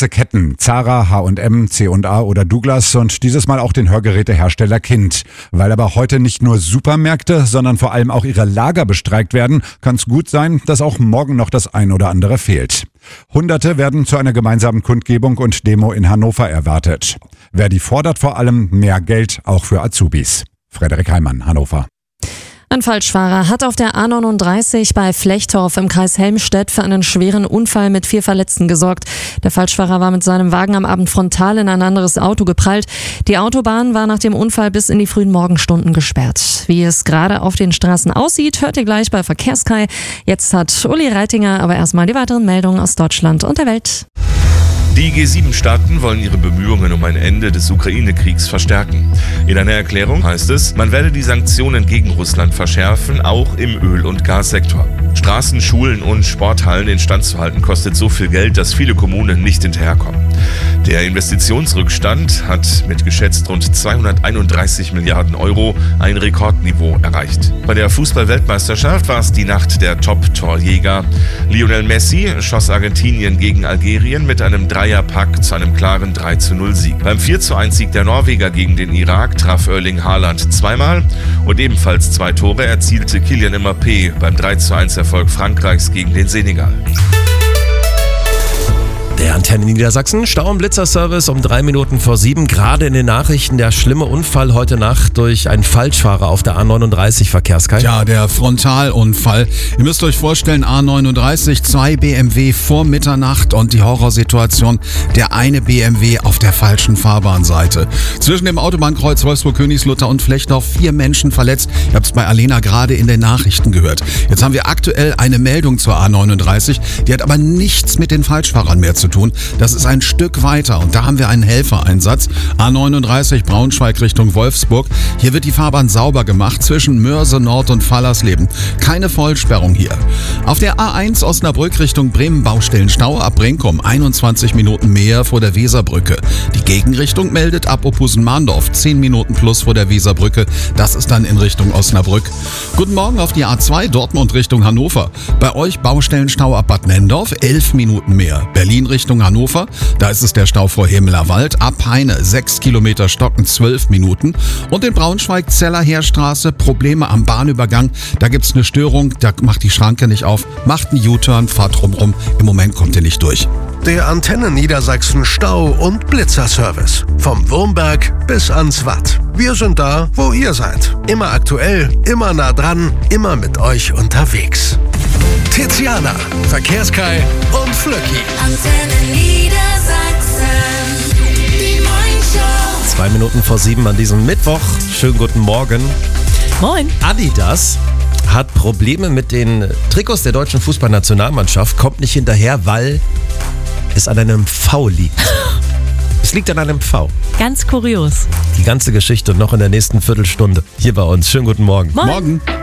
große Ketten, Zara, H&M, C&A oder Douglas und dieses Mal auch den Hörgerätehersteller Kind. Weil aber heute nicht nur Supermärkte, sondern vor allem auch ihre Lager bestreikt werden, kann es gut sein, dass auch morgen noch das ein oder andere fehlt. Hunderte werden zu einer gemeinsamen Kundgebung und Demo in Hannover erwartet. Verdi fordert vor allem mehr Geld, auch für Azubis. Frederik Heimann, Hannover. Ein Falschfahrer hat auf der A39 bei Flechtorf im Kreis Helmstedt für einen schweren Unfall mit 4 Verletzten gesorgt. Der Falschfahrer war mit seinem Wagen am Abend frontal in ein anderes Auto geprallt. Die Autobahn war nach dem Unfall bis in die frühen Morgenstunden gesperrt. Wie es gerade auf den Straßen aussieht, hört ihr gleich bei Verkehrskai. Jetzt hat Uli Reitinger aber erstmal die weiteren Meldungen aus Deutschland und der Welt. Die G7-Staaten wollen ihre Bemühungen um ein Ende des Ukraine-Kriegs verstärken. In einer Erklärung heißt es, man werde die Sanktionen gegen Russland verschärfen, auch im Öl- und Gassektor. Straßen, Schulen und Sporthallen instand zu halten kostet so viel Geld, dass viele Kommunen nicht hinterherkommen. Der Investitionsrückstand hat mit geschätzt rund 231 Milliarden Euro ein Rekordniveau erreicht. Bei der Fußball-Weltmeisterschaft war es die Nacht der Top-Torjäger. Lionel Messi schoss Argentinien gegen Algerien mit einem Dreierpack zu einem klaren 3:0-Sieg. Beim 4:1-Sieg der Norweger gegen den Irak traf Erling Haaland zweimal und ebenfalls 2 Tore erzielte Kylian Mbappé beim 3:1-Erfolg Frankreichs gegen den Senegal. Der Antenne Niedersachsen, Stau- und Blitzerservice um 3 Minuten vor 7. Gerade in den Nachrichten der schlimme Unfall heute Nacht durch einen Falschfahrer auf der A39 Verkehrskai. Ja, der Frontalunfall. Ihr müsst euch vorstellen, A39, 2 BMW vor Mitternacht und die Horrorsituation, der eine BMW auf der falschen Fahrbahnseite. Zwischen dem Autobahnkreuz Wolfsburg-Königslutter und Flechtorf 4 Menschen verletzt. Ihr habt es bei Alena gerade in den Nachrichten gehört. Jetzt haben wir aktuell eine Meldung zur A39, die hat aber nichts mit den Falschfahrern mehr zu tun. Das ist ein Stück weiter und da haben wir einen Helfereinsatz. A39 Braunschweig Richtung Wolfsburg. Hier wird die Fahrbahn sauber gemacht zwischen Mörse Nord und Fallersleben. Keine Vollsperrung hier. Auf der A1 Osnabrück Richtung Bremen Baustellenstau ab Brinkum 21 Minuten mehr vor der Weserbrücke. Die Gegenrichtung meldet ab Ophusen-Mahndorf 10 Minuten plus vor der Weserbrücke. Das ist dann in Richtung Osnabrück. Guten Morgen auf die A2 Dortmund Richtung Hannover. Bei euch Baustellenstau ab Bad Nendorf 11 Minuten mehr. Berlin Richtung Hannover, da ist es der Stau vor Hemeler Wald, ab Heine 6 Kilometer Stocken 12 Minuten und in Braunschweig Zeller Heerstraße, Probleme am Bahnübergang, da gibt's eine Störung, da macht die Schranke nicht auf, macht einen U-Turn, fahrt drumrum, im Moment kommt ihr nicht durch. Der Antenne Niedersachsen Stau- und Blitzerservice. Vom Wurmberg bis ans Watt. Wir sind da, wo ihr seid. Immer aktuell, immer nah dran, immer mit euch unterwegs. Tiziana, Verkehrskai und Flöcki. Antenne Niedersachsen, die Morningshow. 2 Minuten vor 7 an diesem Mittwoch. Schönen guten Morgen. Moin. Adidas hat Probleme mit den Trikots der deutschen Fußballnationalmannschaft, kommt nicht hinterher, weil es an einem V liegt. Es liegt an einem V. Ganz kurios. Die ganze Geschichte noch in der nächsten Viertelstunde hier bei uns. Schönen guten Morgen. Moin. Morgen.